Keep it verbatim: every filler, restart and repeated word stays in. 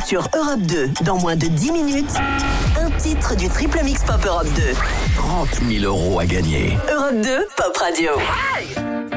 Sur Europe deux, dans moins de dix minutes, un titre du Triple Mix Pop Europe deux. trente mille euros à gagner. Europe deux, Pop Radio. Hey!